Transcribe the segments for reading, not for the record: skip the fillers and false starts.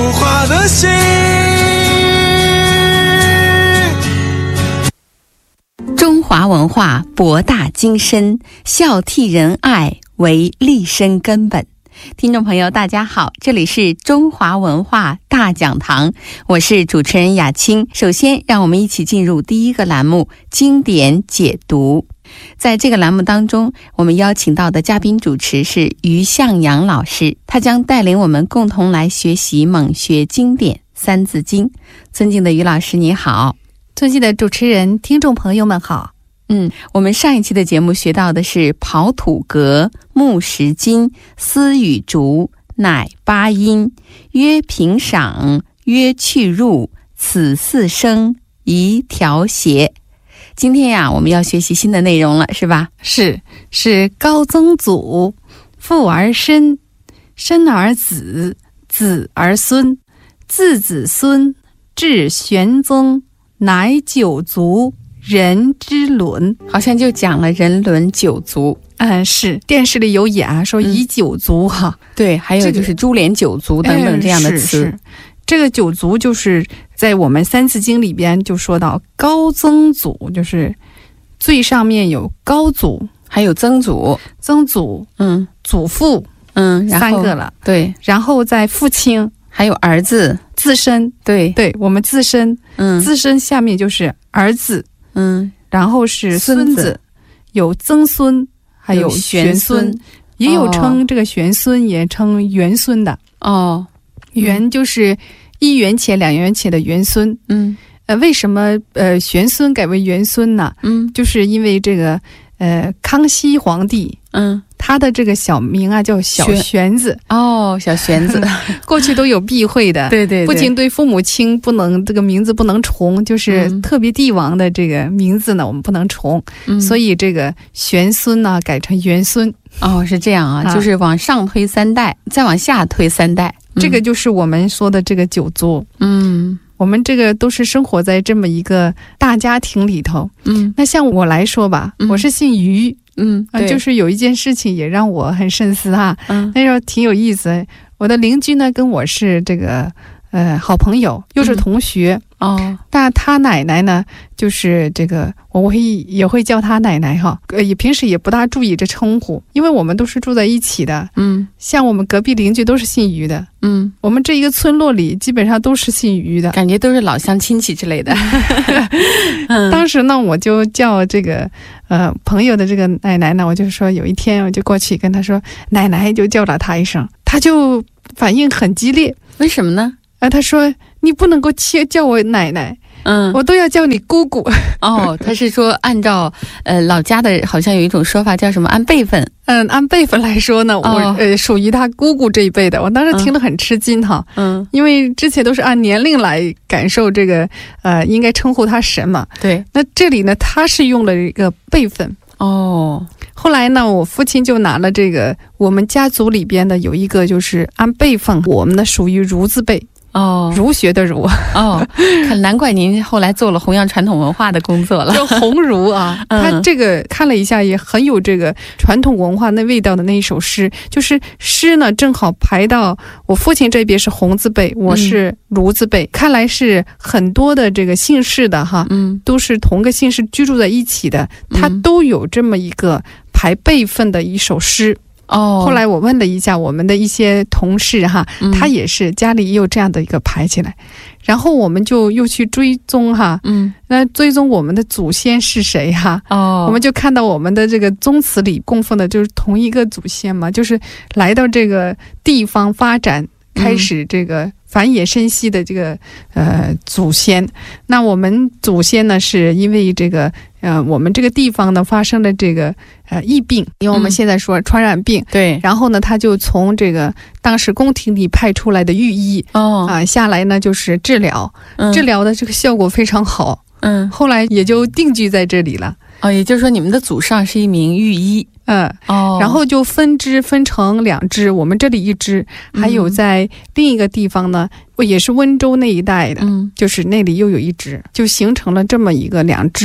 化的心。 中华文化博大精深，孝悌仁爱为立身根本。听众朋友大家好，这里是中华文化大讲堂，我是主持人雅青。首先让我们一起进入第一个栏目，经典解读。在这个栏目当中，我们邀请到的嘉宾主持是于向阳老师，他将带领我们共同来学习猛学经典三字经。尊敬的于老师你好。 尊敬的主持人，听众朋友们好。 我们上一期的节目学到的是刨土革、木石金、丝与竹、乃八音、曰平赏、曰去入、此四声、宜调谐。今天呀，我们要学习新的内容了，是吧？ 是高曾祖，父而身，身而子，子而孙，自子孙，至玄宗，乃九族，人之伦。 好像就讲了人伦九族。 是电视里有演啊，说以九族哈。 对，还有就是株连九族等等这样的词。 是这个九族就是在我们三字经里边就说到高曾祖，就是最上面有高祖， 还有曾祖， 祖父，三个了。 对， 然后在父亲，还有儿子， 自身， 对， 我们自身，自身下面就是儿子，然后是孙子，有曾孙，还有玄孙，也有称这个玄孙也称元孙的。元就是1元钱2元钱的元孙。为什么玄孙改为元孙呢？就是因为这个康熙皇帝，他的这个小名啊叫小玄子。 小玄子过去都有避讳的。 对， 不仅对父母亲不能这个名字不能重，就是特别帝王的这个名字呢我们不能重，所以这个玄孙呢改成元孙。 是这样啊，就是往上推3代，再往下推3代。 这个就是我们说的这个九族。我们这个都是生活在这么一个大家庭里头。那像我来说吧，我是姓于。就是有一件事情也让我很深思哈。那时候挺有意思，我的邻居呢跟我是这个好朋友，又是同学。但他奶奶呢就是这个我也会叫他奶奶哈，也平时也不大注意这称呼，因为我们都是住在一起的。像我们隔壁邻居都是姓于的。我们这一个村落里基本上都是姓于的， 感觉都是老乡亲戚之类的。 当时呢我就叫这个朋友的这个奶奶呢，我就说有一天我就过去跟他说奶奶，就叫了他一声，他就反应很激烈。 为什么呢？ 他说你不能够叫我奶奶，我都要叫你姑姑。 他是说按照老家的好像有一种说法叫什么按辈分。 按辈分来说呢，我属于他姑姑这一辈的。我当时听了很吃惊哈。因为之前都是按年龄来感受这个应该称呼他什么。对，那这里呢他是用了一个辈分。后来呢我父亲就拿了这个我们家族里边的有一个就是按辈分，我们呢属于儒字辈。儒学的儒。 难怪您后来做了弘扬传统文化的工作了。 就弘儒啊。他这个看了一下也很有这个传统文化那味道的那一首诗，就是诗呢正好排到我父亲这边是弘字辈，我是儒字辈。看来是很多的这个姓氏的哈，都是同个姓氏居住在一起的，他都有这么一个排辈分的一首诗。后来我问了一下我们的一些同事哈，他也是家里也有这样的一个排起来。然后我们就又去追踪哈，那追踪我们的祖先是谁哈。我们就看到我们的这个宗祠里供奉的就是同一个祖先嘛，就是来到这个地方发展，开始这个繁衍生息的这个祖先。那我们祖先呢是因为这个我们这个地方呢发生了这个疫病，因为我们现在说传染病。对，然后呢他就从这个当时宫廷里派出来的御医下来呢就是治疗，治疗的这个效果非常好。后来也就定居在这里了。 也就是说你们的祖上是一名御医。 然后就分成2支，我们这里1支，还有在另一个地方呢也是温州那一带的，就是那里又有1支，就形成了这么一个2支。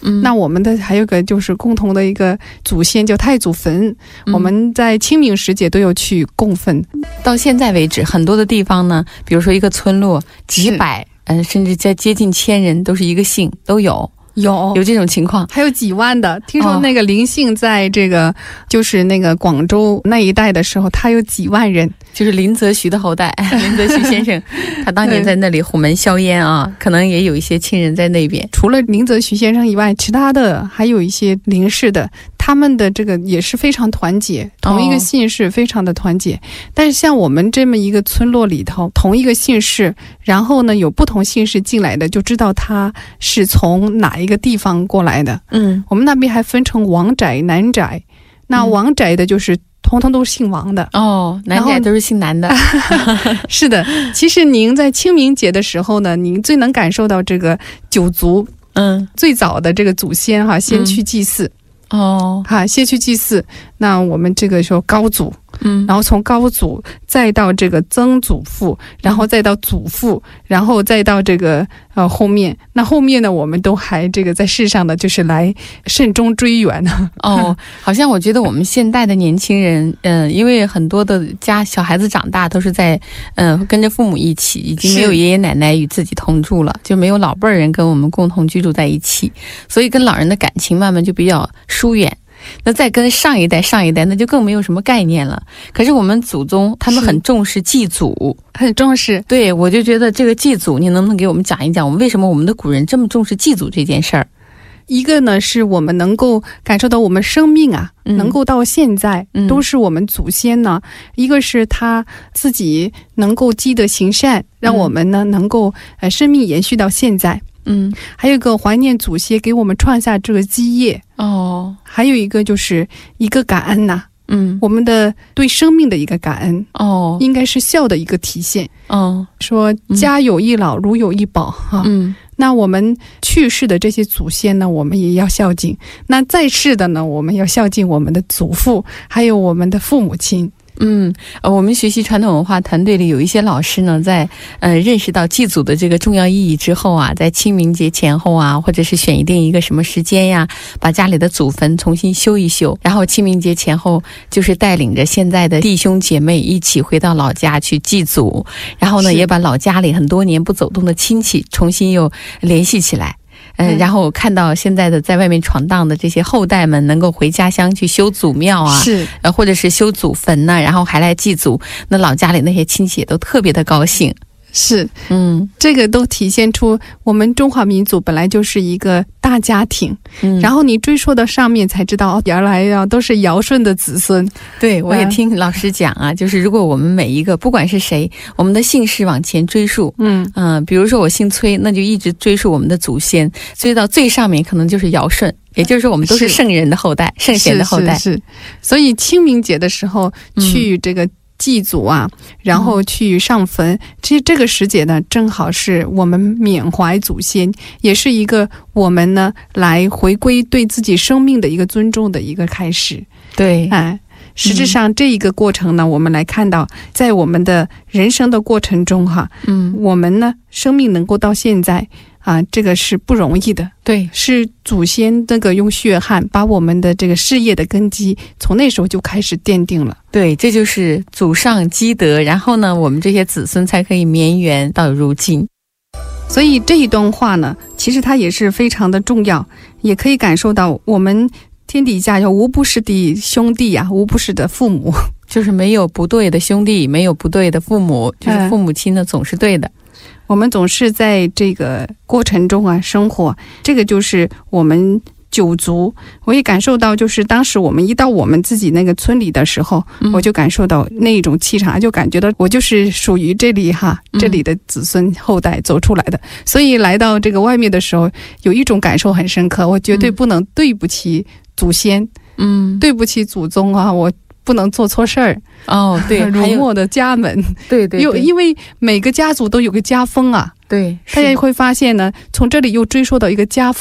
那我们的还有个就是共同的一个祖先叫太祖坟，我们在清明时节都有去供奉。 到现在为止，很多的地方呢，比如说一个村落几百，甚至接近1000人，都是一个姓，都有这种情况， 还有几万的。听说那个林姓在这个就是那个广州那一带的时候，他有几万人， 就是林则徐的后代。林则徐先生他当年在那里虎门销烟啊，可能也有一些亲人在那边。 除了林则徐先生以外，其他的还有一些林氏的，他们的这个也是非常团结，同一个姓氏非常的团结。但是像我们这么一个村落里头，同一个姓氏，然后呢有不同姓氏进来的，就知道他是从哪一个地方过来的。我们那边还分成王宅、南宅。那王宅的就是通通都是姓王的南宅都是姓南的。 是的，其实您在清明节的时候呢，您最能感受到这个九族，最早的这个祖先先去祭祀。先去祭祀。那我们这个说高祖，然后从高祖再到这个曾祖父，然后再到祖父，然后再到这个后面。那后面呢，我们都还这个在世上的就是来慎终追远呢。 好像我觉得我们现代的年轻人，因为很多的家小孩子长大都是在跟着父母一起，已经没有爷爷奶奶与自己同住了，就没有老辈人跟我们共同居住在一起，所以跟老人的感情慢慢就比较疏远。那再跟上一代那就更没有什么概念了。可是我们祖宗他们很重视祭祖， 很重视。 对，我就觉得这个祭祖，你能不能给我们讲一讲，我们为什么我们的古人这么重视祭祖这件事儿？ 一个呢是我们能够感受到我们生命能够到现在都是我们祖先呢，一个是他自己能够积德行善，让我们呢能够生命延续到现在。还有一个怀念祖先给我们创下这个基业。还有一个就是一个感恩我们的对生命的一个感恩。应该是孝的一个体现。说家有一老如有一宝那我们去世的这些祖先呢，我们也要孝敬。那在世的呢，我们要孝敬我们的祖父，还有我们的父母亲。 我们学习传统文化团队里有一些老师呢，在认识到祭祖的这个重要意义之后在清明节前后或者是选定一个什么时间呀，把家里的祖坟重新修一修，然后清明节前后就是带领着现在的弟兄姐妹一起回到老家去祭祖，然后呢也把老家里很多年不走动的亲戚重新又联系起来。然后看到现在的在外面闯荡的这些后代们能够回家乡去修祖庙或者是修祖坟然后还来祭祖，那老家里那些亲戚也都特别的高兴。 是，这个都体现出我们中华民族本来就是一个大家庭，然后你追溯到上面才知道，原来都是尧舜的子孙。 对，我也听老师讲就是如果我们每一个不管是谁，我们的姓氏往前追溯，比如说我姓崔，那就一直追溯我们的祖先，追到最上面可能就是尧舜，也就是说我们都是圣人的后代，圣贤的后代。 是，所以清明节的时候去这个祭祖然后去上坟，其实这个时节呢，正好是我们缅怀祖先，也是一个我们呢来回归对自己生命的一个尊重的一个开始。 对， 实质上这一个过程呢，我们来看到在我们的人生的过程中我们呢生命能够到现在这个是不容易的。对，是祖先那个用血汗把我们的这个事业的根基从那时候就开始奠定了。 对，这就是祖上积德，然后呢我们这些子孙才可以绵延到如今。 所以这一段话呢，其实它也是非常的重要，也可以感受到我们天底下有无不是的兄弟无不是的父母， 就是没有不对的兄弟，没有不对的父母，就是父母亲呢总是对的。 我们总是在这个过程中生活，这个就是我们九族。我也感受到，就是当时我们一到我们自己那个村里的时候，我就感受到那种气场，就感觉到我就是属于这里这里的子孙后代走出来的。所以来到这个外面的时候，有一种感受很深刻，我绝对不能对不起祖先，对不起祖宗我不能做错事儿对， 辱没的家门。 对， 因为每个家族都有个家风对，大家会发现呢，从这里又追溯到一个家风。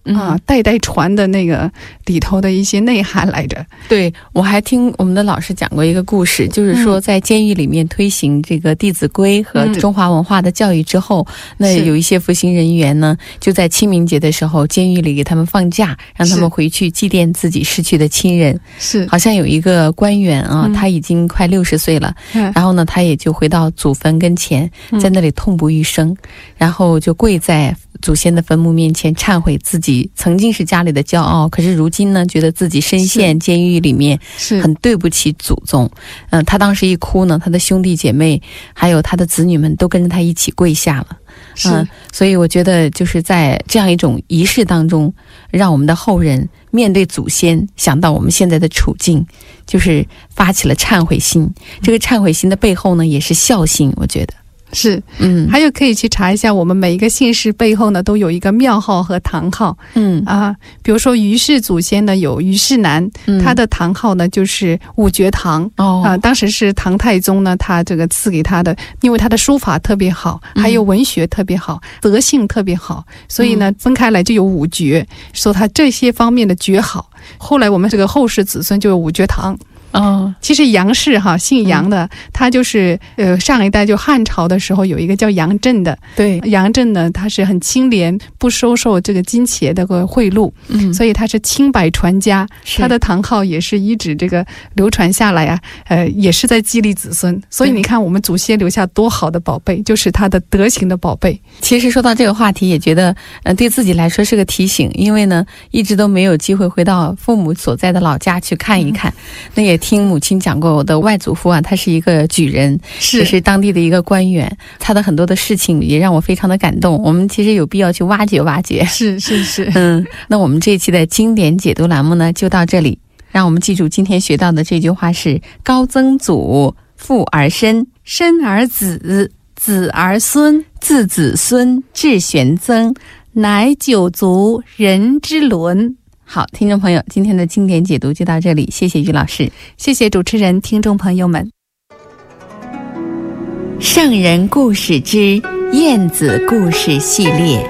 代代传的那个里头的一些内涵来着。 对，我还听我们的老师讲过一个故事，就是说在监狱里面推行这个《弟子规》和中华文化的教育之后，那有一些服刑人员呢，就在清明节的时候，监狱里给他们放假，让他们回去祭奠自己逝去的亲人。 是， 好像有一个官员啊，他已经快60岁了，然后呢，他也就回到祖坟跟前，在那里痛不欲生，然后就跪在祖先的坟墓面前忏悔自己曾经是家里的骄傲，可是如今呢，觉得自己深陷监狱里面，很对不起祖宗。他当时一哭呢，他的兄弟姐妹还有他的子女们都跟着他一起跪下了。所以我觉得就是在这样一种仪式当中，让我们的后人面对祖先，想到我们现在的处境，就是发起了忏悔心。这个忏悔心的背后呢，也是孝心，我觉得。 是，还有可以去查一下，我们每一个姓氏背后呢都有一个庙号和堂号。比如说于氏祖先呢有于氏南，他的堂号呢就是五觉堂。当时是唐太宗呢，他这个赐给他的，因为他的书法特别好，还有文学特别好，德性特别好，所以呢分开来就有五绝，说他这些方面的绝好。后来我们这个后世子孙就有五觉堂。其实杨氏姓杨的，他就是上一代就汉朝的时候有一个叫杨震的。对，杨震呢，他是很清廉，不收受这个金钱的个贿赂，所以他是清白传家。他的堂号也是一直这个流传下来啊，也是在激励子孙。所以你看，我们祖先留下多好的宝贝，就是他的德行的宝贝。 其实说到这个话题，也觉得对自己来说是个提醒，因为呢，一直都没有机会回到父母所在的老家去看一看。那也听母亲讲过，我的外祖父啊，他是一个举人，也是当地的一个官员，他的很多的事情也让我非常的感动。我们其实有必要去挖掘挖掘。 是。 那我们这一期的经典解读栏目呢，就到这里。让我们记住今天学到的这句话是：高曾祖，父而身， 身而子，子而孙， 自子孙至玄曾， 乃九族人之伦。 好，听众朋友，今天的经典解读就到这里，谢谢于老师， 谢谢主持人，听众朋友们。 圣人故事之晏子故事系列，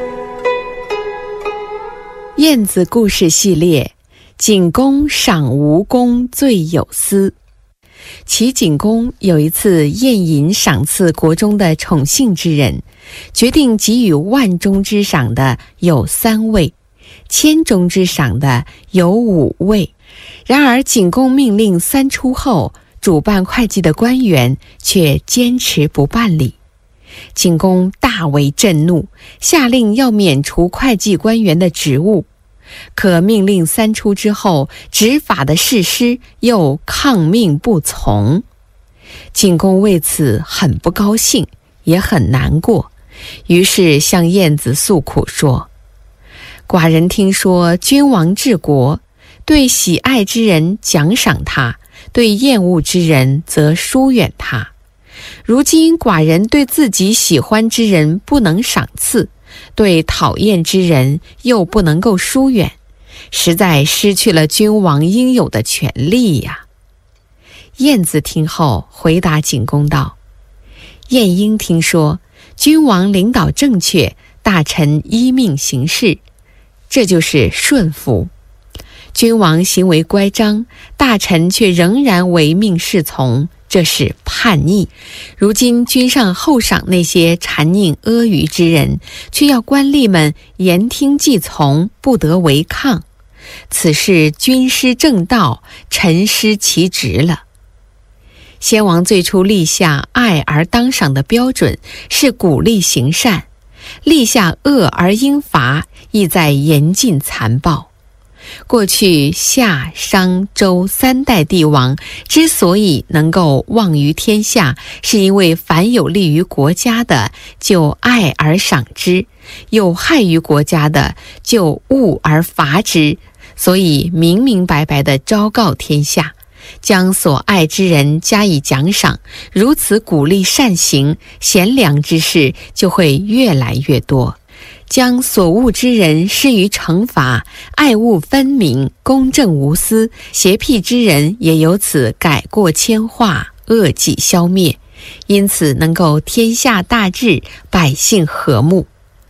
晏子故事系列，景公赏吴公最有司。齐景公有一次宴饮赏赐国中的宠幸之人，决定给予万钟之赏的有3位，1000钟之赏的有5位。然而景公命令3出后，主办会计的官员却坚持不办理。景公大为震怒，下令要免除会计官员的职务。可命令3出之后，执法的士师又抗命不从。景公为此很不高兴，也很难过，于是向晏子诉苦说：寡人听说君王治国，对喜爱之人奖赏他，对厌恶之人则疏远他。如今寡人对自己喜欢之人不能赏赐，对讨厌之人又不能够疏远，实在失去了君王应有的权利呀。晏子听后回答景公道：晏婴听说君王领导正确，大臣依命行事，这就是顺服。君王行为乖张，大臣却仍然唯命是从，这是叛逆。如今君上厚赏那些谗佞阿谀之人，却要官吏们言听计从，不得违抗，此事君失正道，臣失其职了。先王最初立下爱而当赏的标准，是鼓励行善；立下恶而应罚，意在严禁残暴。过去夏、商、周3代帝王之所以能够望于天下，是因为凡有利于国家的就爱而赏之，有害于国家的就恶而罚之，所以明明白白地昭告天下，将所爱之人加以奖赏，如此鼓励善行，贤良之事就会越来越多。将所恶之人施于惩罚，爱恶分明，公正无私，邪僻之人也由此改过迁化，恶迹消灭，因此能够天下大治，百姓和睦。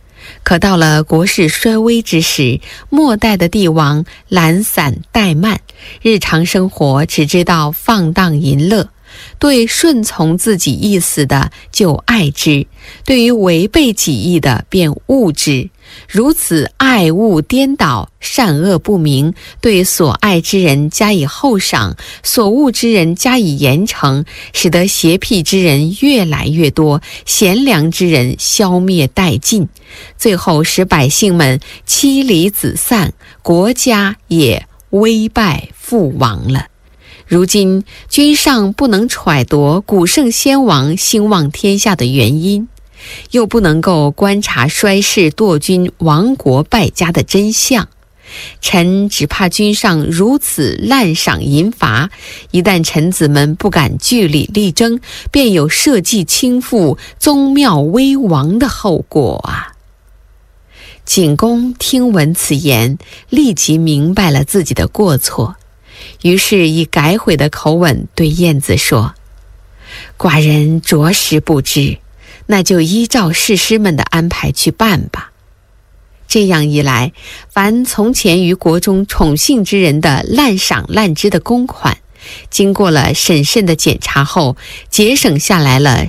可到了国势衰微之时，末代的帝王懒散怠慢，日常生活只知道放荡淫乐，对顺从自己意思的就爱之，对于违背己意的便恶之。如此爱恶颠倒，善恶不明，对所爱之人加以厚赏，所恶之人加以严惩，使得邪僻之人越来越多，贤良之人消灭殆尽，最后使百姓们妻离子散，国家也危败覆亡了。如今君上不能揣度古圣先王兴旺天下的原因，又不能够观察衰世堕君亡国败家的真相，臣只怕君上如此滥赏淫罚，一旦臣子们不敢据理力争，便有社稷倾覆、宗庙危亡的后果啊！景公听闻此言，立即明白了自己的过错，于是以改悔的口吻对晏子说：“寡人着实不知，那就依照士师们的安排去办吧。”这样一来，凡从前于国中宠幸之人的滥赏滥支的公款，经过了审慎的检查后，节省下来了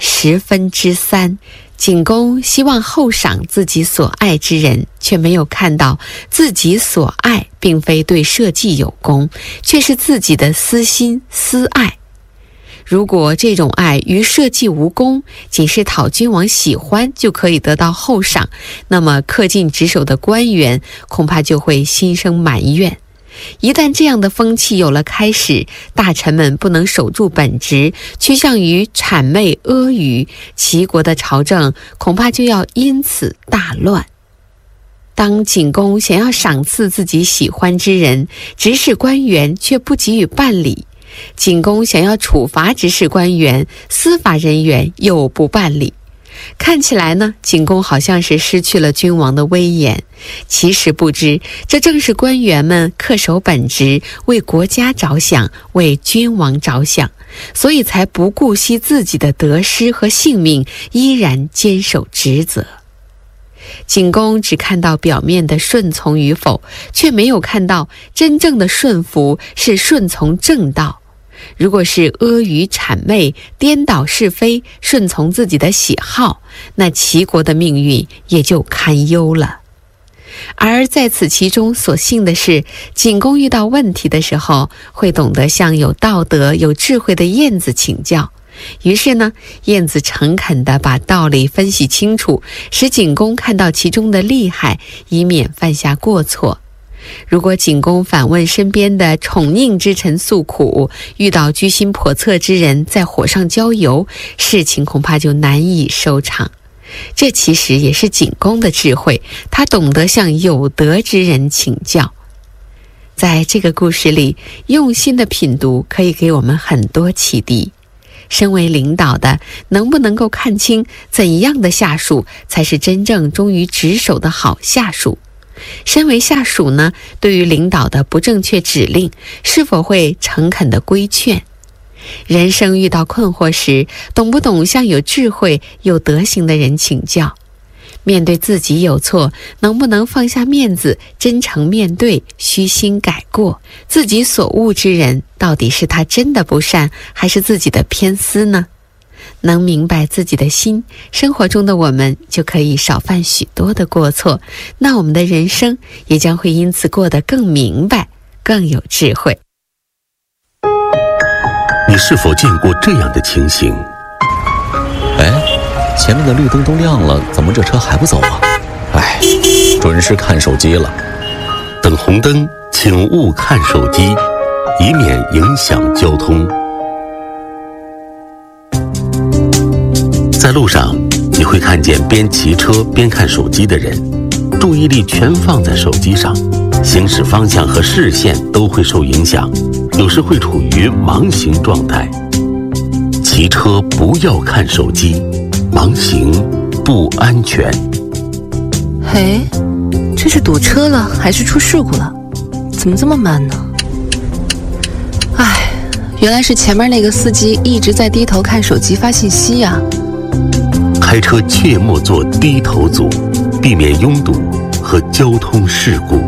3/10。景公希望厚赏自己所爱之人，却没有看到自己所爱并非对社稷有功，却是自己的私心私爱。如果这种爱与社稷无功，仅是讨君王喜欢就可以得到厚赏，那么恪尽职守的官员恐怕就会心生埋怨。一旦这样的风气有了开始，大臣们不能守住本职，趋向于谄媚阿谀，齐国的朝政恐怕就要因此大乱。当景公想要赏赐自己喜欢之人，执事官员却不给予办理；景公想要处罚执事官员，司法人员又不办理。看起来呢，景公好像是失去了君王的威严，其实不知这正是官员们恪守本职，为国家着想，为君王着想，所以才不顾惜自己的得失和性命，依然坚守职责。景公只看到表面的顺从与否，却没有看到真正的顺服是顺从正道。如果是阿谀谄媚、颠倒是非，顺从自己的喜好，那齐国的命运也就堪忧了。而在此其中所幸的是，景公遇到问题的时候，会懂得向有道德、有智慧的晏子请教。于是呢，晏子诚恳地把道理分析清楚，使景公看到其中的利害，以免犯下过错。如果景公反问身边的宠佞之臣诉苦，遇到居心叵测之人在火上浇油，事情恐怕就难以收场。这其实也是景公的智慧，他懂得向有德之人请教。在这个故事里，用心的品读可以给我们很多启迪。身为领导的，能不能够看清怎样的下属才是真正忠于职守的好下属？身为下属呢，对于领导的不正确指令，是否会诚恳的规劝？人生遇到困惑时，懂不懂向有智慧、有德行的人请教？面对自己有错，能不能放下面子，真诚面对，虚心改过？自己所恶之人，到底是他真的不善，还是自己的偏私呢？能明白自己的心，生活中的我们就可以少犯许多的过错，那我们的人生也将会因此过得更明白，更有智慧。 你是否见过这样的情形？ 前面的绿灯都亮了，怎么这车还不走啊？准是看手机了。 等红灯请勿看手机，以免影响交通。在路上，你会看见边骑车边看手机的人，注意力全放在手机上，行驶方向和视线都会受影响，有时会处于盲行状态。骑车不要看手机，盲行不安全。 这是堵车了还是出事故了？怎么这么慢呢？原来是前面那个司机一直在低头看手机发信息呀。 开车切莫做低头族， 避免拥堵和交通事故。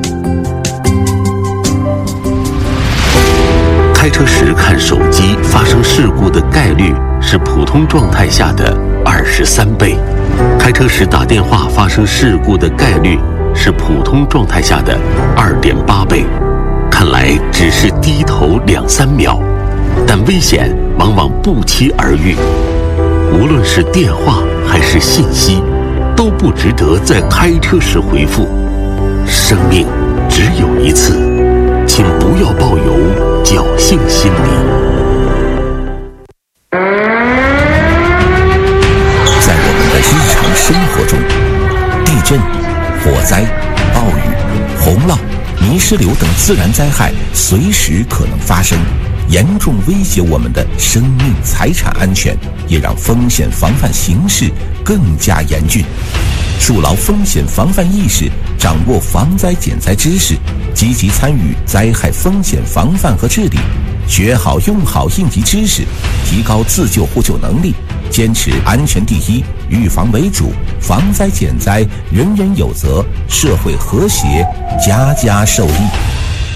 开车时看手机发生事故的概率是普通状态下的23倍，开车时打电话发生事故的概率是普通状态下的2.8倍。看来只是低头2-3秒，但危险往往不期而遇。无论是电话还是信息，都不值得在开车时回复。生命只有一次，请不要抱有侥幸心理。 在我们的日常生活中，地震、火灾、暴雨、洪涝、泥石流等自然灾害随时可能发生，严重威胁我们的生命财产安全，也让风险防范形势更加严峻。树牢风险防范意识，掌握防灾减灾知识，积极参与灾害风险防范和治理，学好用好应急知识，提高自救互救能力，坚持安全第一，预防为主，防灾减灾人人有责，社会和谐，家家受益。